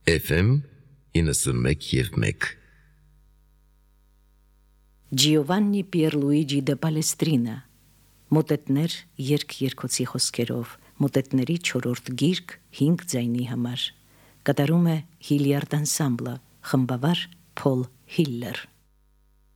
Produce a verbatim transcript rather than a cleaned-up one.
Էֆ էմ իննսունմեկ և մեկ Giovanni Pierluigi de Palestrina Մոտետներ երգ երգոցի խոսքերով մոտետների չորրորդ գիրք հինգ ձայնի համար կատարում է Հիլիարդ անսամբլը խմբավար Փոլ Հիլլեր